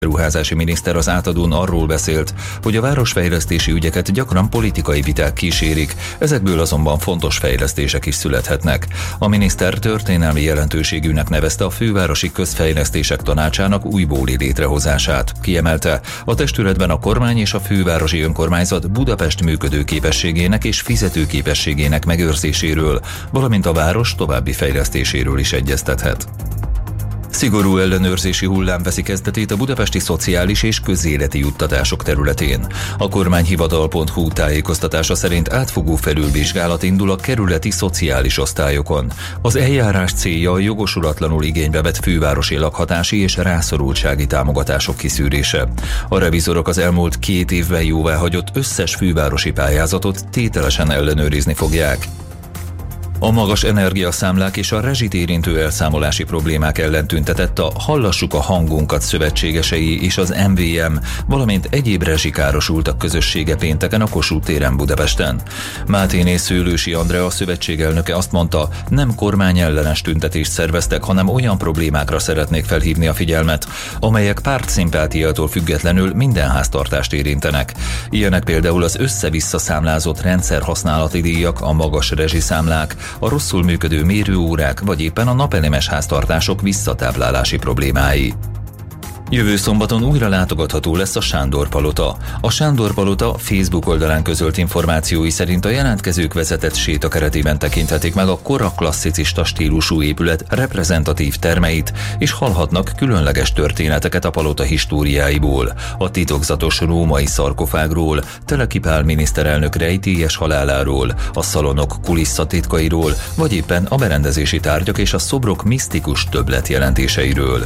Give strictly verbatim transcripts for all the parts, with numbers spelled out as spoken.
Beruházási miniszter az átadón arról beszélt, hogy a városfejlesztési ügyeket gyakran politikai viták kísérik, ezekből azonban fontos fejlesztések is születhetnek. A miniszter történelmi jelentőségűnek nevezte a fővárosi közfejlesztések tanácsának újbóli létrehozását. Kiemelte, a testületben a kormány és a fővárosi önkormányzat Budapest működőképességének és fizetőképességének megőrzéséről, valamint a város további fejlesztéséről is egyeztethet. Szigorú ellenőrzési hullám veszi kezdetét a budapesti szociális és közéleti juttatások területén. A kormányhivatal pont hu tájékoztatása szerint átfogó felülvizsgálat indul a kerületi szociális osztályokon. Az eljárás célja a jogosulatlanul igénybe vett fővárosi lakhatási és rászorultsági támogatások kiszűrése. A revizorok az elmúlt két évben jóváhagyott összes fővárosi pályázatot tételesen ellenőrizni fogják. A magas energiaszámlák és a rezsit érintő elszámolási problémák ellen tüntetett a Hallassuk a hangunkat szövetségesei és az em vé em, valamint egyéb rezsikárosultak közössége pénteken a Kossuth téren Budapesten. Máténé Szőlősi Andrea, a szövetség elnöke azt mondta, nem kormányellenes tüntetést szerveztek, hanem olyan problémákra szeretnék felhívni a figyelmet, amelyek pártszimpátiától függetlenül minden háztartást érintenek. Ilyenek például az össze-vissza számlázott rendszerhasználati díjak, a magas rezsiszámlák, a rosszul működő mérőórák, vagy éppen a napelemes háztartások visszatáblálási problémái. Jövő szombaton újra látogatható lesz a Sándor Palota. A Sándor Palota Facebook oldalán közölt információi szerint a jelentkezők vezetett séta keretében tekinthetik meg a kora klasszicista stílusú épület reprezentatív termeit, és hallhatnak különleges történeteket a palota históriáiból, a titokzatos római szarkofágról, Teleki Pál miniszterelnök rejtélyes haláláról, a szalonok kulisszatitkairól, vagy éppen a berendezési tárgyak és a szobrok misztikus többletjelentéseiről.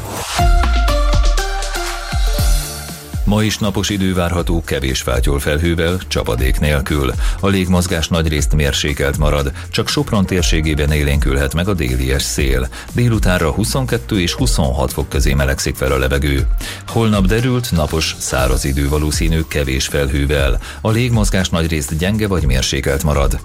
Ma is napos idő várható, kevés fátyolfelhővel, csapadék nélkül. A légmozgás nagyrészt mérsékelt marad, csak Sopron térségében élénkülhet meg a délies szél. Délutánra huszonkettő és huszonhat fok közé melegszik fel a levegő. Holnap derült, napos, száraz idő valószínű, kevés felhővel. A légmozgás nagyrészt gyenge vagy mérsékelt marad.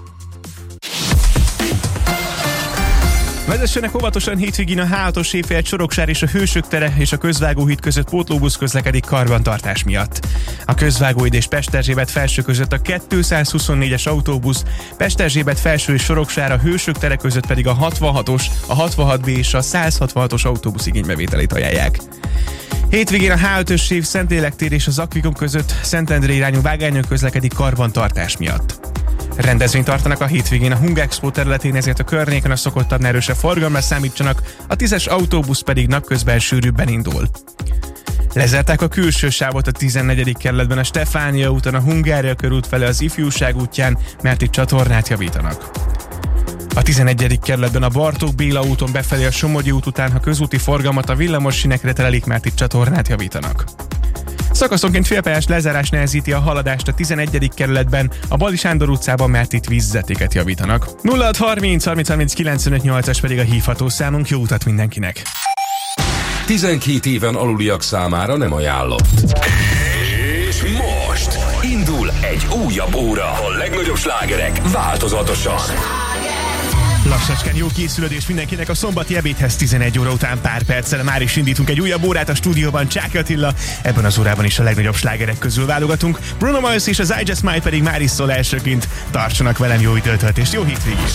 Vezessenek óvatosan hétvégén a há hatos Éfél Csoroksár és a Hősök tere és a Közvágóhíd között pótlóbusz közlekedik karbantartás miatt. A Közvágóhíd és Pesterzsébet felső között a kétszázhuszonnégyes autóbusz, Pesterzsébet felső és Soroksár, a Hősök tere között pedig a hatvanhatos, a hatvanhat bé és a száz hatvanhatos autóbusz igénybevételét ajánlják. Hétvégén a há ötös év Szentlélek tér és az Akvikon között Szentendre irányú vágányon közlekedik karbantartás miatt. Rendezvényt tartanak a hétvégén a Hungexpo területén, ezért a környéken a szokottan erősebb forgalomra számítsanak, a tízes autóbusz pedig napközben sűrűbben indul. Lezárták a külső sávot a tizennegyedik kerületben a Stefánia úton, a Hungária körút felé az Ifjúság útján, mert itt csatornát javítanak. A tizenegyedik kerületben a Bartók Béla úton befelé a Somogyi út után, ha közúti forgalmat a villamos sinekre terelik, mert itt csatornát javítanak. Szakaszonként félpályás lezárás nehezíti a haladást a tizenegyedik kerületben, a Bally Sándor utcában, mert itt vízvezetéket javítanak. nulla hat harminc harminc harminc kilencvenöt nyolcas pedig a hívható számunk, jó utat mindenkinek! tizenkét éven aluliak számára nem ajánlott. És most indul egy újabb óra. A legnagyobb slágerek változatosan. Lassacskán jó készülődés mindenkinek a szombati ebédhez tizenegy óra után pár perccel. Már is indítunk egy újabb órát a stúdióban, Csáky Attila. Ebben az órában is a legnagyobb slágerek közül válogatunk. Bruno Mars és az I Just Might pedig már is szól elsőként. Tartsanak velem, jó időtöltést, jó hétvégét!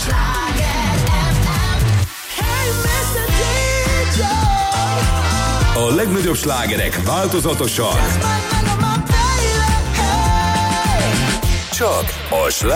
A legnagyobb slágerek változatosan. Csak a sláger